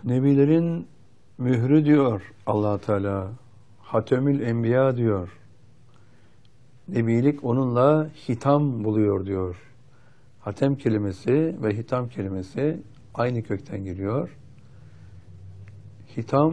Nebilerin mührü diyor Allah Teala. Hatemül Enbiya diyor. Nebilik onunla hitam buluyor diyor. Hatem kelimesi ve hitam kelimesi aynı kökten geliyor. Hitam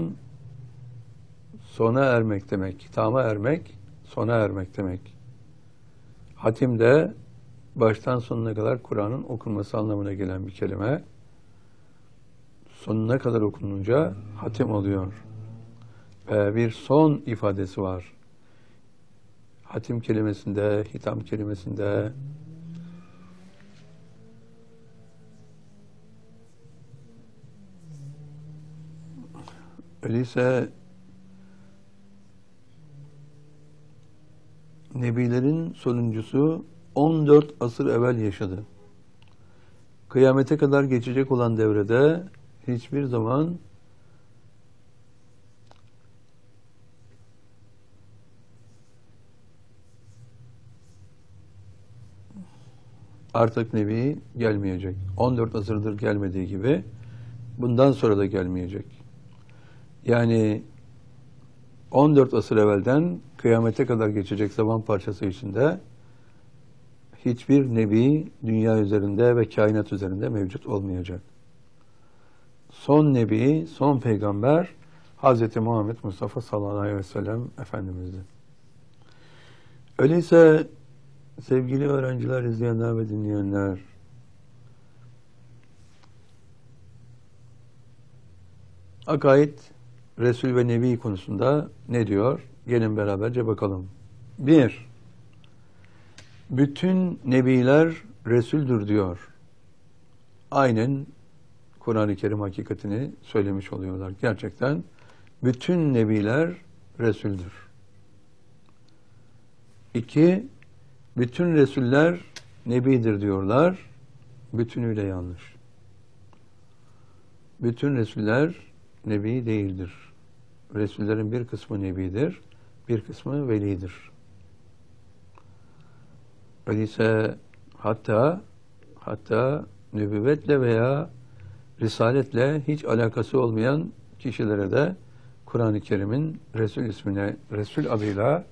sona ermek demek. Hitama ermek, sona ermek demek. Hatim de baştan sonuna kadar Kur'an'ın okunması anlamına gelen bir kelime. Sonuna kadar okununca hatim oluyor. Ve bir son ifadesi var. Hatim kelimesinde, hitam kelimesinde öyleyse Nebilerin sonuncusu 14 asır evvel yaşadı. Kıyamete kadar geçecek olan devrede hiçbir zaman artık Nebi gelmeyecek. 14 asırdır gelmediği gibi bundan sonra da gelmeyecek. Yani 14 asır evvelden kıyamete kadar geçecek zaman parçası içinde hiçbir nebi dünya üzerinde ve kainat üzerinde mevcut olmayacak. Son nebi, son peygamber Hz. Muhammed Mustafa sallallahu aleyhi ve sellem Efendimiz'di. Öyleyse sevgili öğrenciler, izleyenler ve dinleyenler, akaid, Resul ve Nebi konusunda ne diyor? Gelin beraberce bakalım. 1. Bütün nebiler Resul'dür diyor. Aynen Kur'an-ı Kerim hakikatini söylemiş oluyorlar. Gerçekten bütün nebiler Resul'dür. 2. Bütün Resuller Nebidir diyorlar. Bütünüyle yanlış. Bütün Resuller Nebi değildir. Resullerin bir kısmı Nebidir, bir kısmı Velidir. Öyleyse hatta nübüvvetle veya risaletle hiç alakası olmayan kişilere de Kur'an-ı Kerim'in Resul ismine, Resul adıyla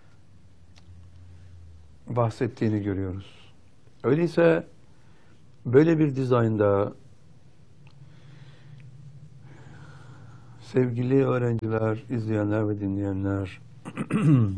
bahsettiğini görüyoruz. Öyleyse böyle bir dizaynda sevgili öğrenciler, izleyenler ve dinleyenler